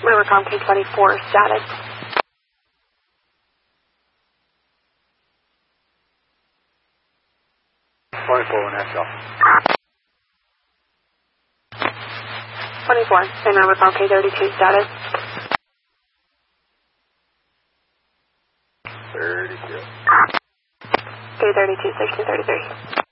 Rivercom K24 status. XL. 24, same Rivercom K32 status. 32. K32, 1633.